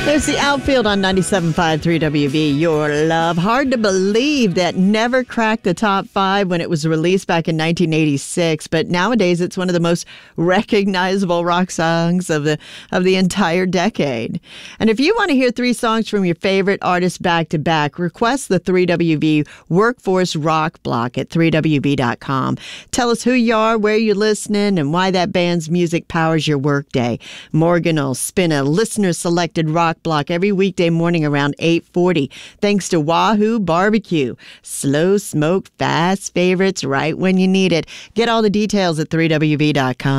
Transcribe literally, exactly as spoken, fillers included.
There's the outfield on ninety-seven point five three W V, Your Love. Hard to believe that never cracked the top five when it was released back in nineteen eighty-six, but nowadays it's one of the most recognizable rock songs of the of the entire decade. And if you want to hear three songs from your favorite artist back to back, request the three W V Workforce Rock Block at three W V dot com. Tell us who you are, where you're listening, and why that band's music powers your workday. Morgan will spin a listener-selected rock block every weekday morning around eight forty. Thanks to Wahoo Barbecue. Slow smoke, fast favorites right when you need it. Get all the details at three W V dot com.